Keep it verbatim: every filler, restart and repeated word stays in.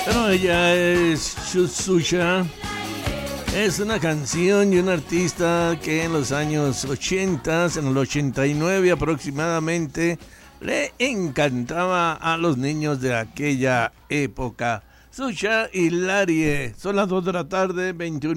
Bueno, ella es Susha. Es una canción y un artista que en los años ochenta, en el ochenta y nueve aproximadamente, le encantaba a los niños de aquella época. Susha y Larie. Son las dos de la tarde, veintiún